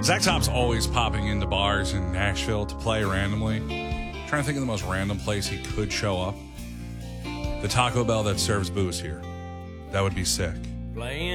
Zach Top's always popping into bars in Nashville to play randomly. Trying to think of the most random place he could show up. The Taco Bell that serves booze here. That would be sick. Playing